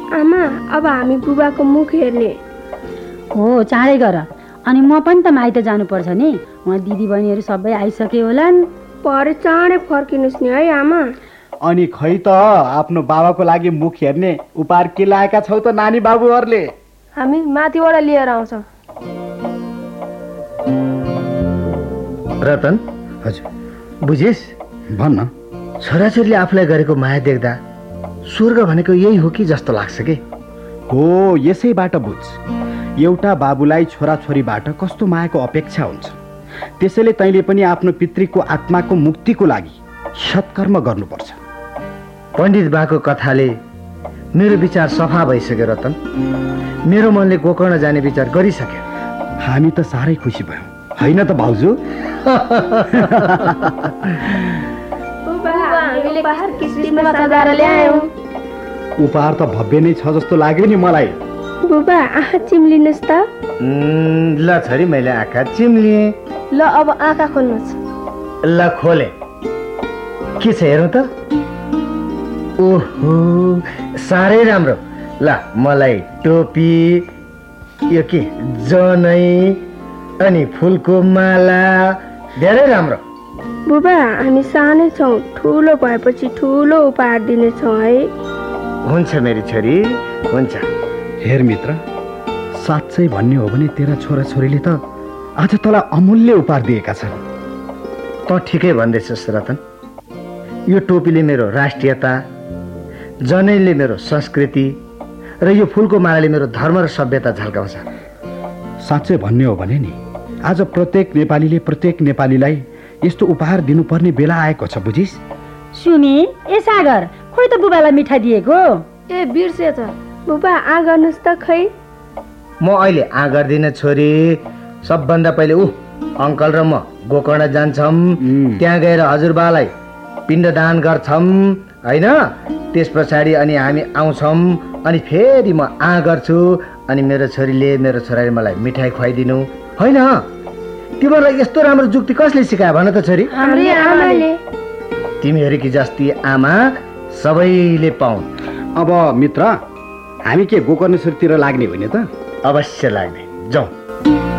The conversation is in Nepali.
आमा अब हामी बुबाको मुख हेर्ने हो। चाँडै गर। अनि म पनि त माइत जानुपर्छ नि। उहाँ दिदी बहिनीहरू सबै आइसके होलान्। पर चाँडै फर्किनुहोस् नि है आमा। अनि खै त आफ्नो बाबाको लागि मुख हेर्ने उपहार के ल्याएका छौ त नानी बाबुहरूले? हामी माथिबाट लिएर आउँछौँ। रतन, हजुर बुझिस्? भन्न। छोराछोरीले आफूलाई गरेको माया देख्दा स्वर्ग भनेको यही हो कि जस्तो लाग्छ कि। हो, यसैबाट बुझ एउटा बाबुलाई छोराछोरीबाट कस्तो मायाको अपेक्षा हुन्छ। त्यसैले तैँले पनि आफ्नो पितृको आत्माको मुक्तिको लागि सत्कर्म गर्नुपर्छ। पण्डित बाको कथाले मेरो विचार सफा भइसक्यो रतन। मेरो मनले गोकर्ण जाने विचार गरिसक्यो। हामी त साह्रै खुसी भयौँ, होइन त भाउजू? उपहार त भव्य नै छ जस्तो लाग्यो नि मलाई। बुबा आँखा चिम्लिनुहोस् त। ल छोरी, मैले आँखा चिम्लिएँ। ल अब आँखा खोल्नुहोस्। ल खोले। के छ हेरौँ त? ओहो, साह्रै राम्रो। ल मलाई टोपी, यो के जनै अनि फुलको माला, धेरै राम्रो। बुबा हामी सानै छौँ, ठुलो भएपछि ठुलो उपहार दिनेछौँ है। हुन्छ मेरी छोरी, हुन्छ। हेर मित्र, साँच्चै भन्ने हो भने तेरा छोराछोरीले त आज तँलाई अमूल्य उपहार दिएका छन्। त ठिकै भन्दैछस् रतन। यो टोपीले मेरो राष्ट्रियता, जनैले मेरो संस्कृति र यो फुलको मालाले मेरो धर्म र सभ्यता झल्काउँछ। साँच्चै भन्ने हो भने नि आज प्रत्येक नेपालीले प्रत्येक नेपालीलाई यस्तो उपहार दिनुपर्ने बेला आएको छ, बुझिस्? सुमी, ए सागर, खोइ त बुबालाई मिठाई दिएको। ए बिर्से त। बुबा आ गर्नुहोस् त खै। म अहिले आ गर्दिनँ छोरी। सबभन्दा पहिले अङ्कल र म गोकर्ण जान्छौँ। त्यहाँ गएर हजुरबालाई पिण्डदान गर्छौँ, होइन? त्यस पछाडि अनि हामी आउँछौँ। अनि फेरि म आ गर्छु। अनि मेरो छोरीले, मेरो छोराले मलाई मिठाई खुवाइदिनु, होइन? तिमीहरूलाई यस्तो राम्रो जुक्ति कसले सिकायो भन त छोरी? हाम्रो आमाले। तिमीहरूकी जस्ती आमा सबैले पाउन्। अब मित्र, हामी के गोकर्णेश्वरतिर लाग्ने होइन त? अवश्य लाग्ने, जाउँ।